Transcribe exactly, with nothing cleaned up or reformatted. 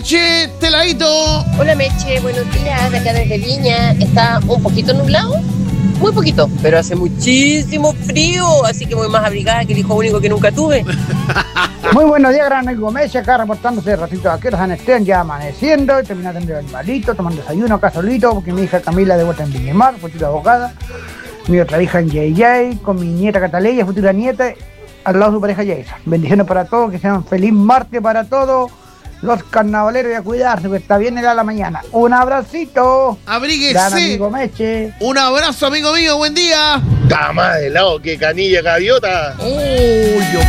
Che, Teladito. Hola Meche, buenos días, de acá desde Viña. Está un poquito nublado, muy poquito, pero hace muchísimo frío, así que voy más abrigada que el hijo único que nunca tuve. Muy buenos días, gran amigo Meche, acá reportándose de ratito de aquí, San Esteban, ya amaneciendo, y terminando de atender al animalito, tomando desayuno acá solito, porque mi hija Camila de vuelta en Villemar, futura abogada, mi otra hija en Yay Yay, con mi nieta Cataleya, futura nieta, al lado de su pareja Jason. Bendiciones para todos, que sean feliz martes para todos. Los carnavaleros y a cuidarse, que está bien era la mañana. Un abracito. Abríguese. Gran amigo Meche. Un abrazo, amigo mío. Buen día. Está más helado que canilla gaviota. Uy,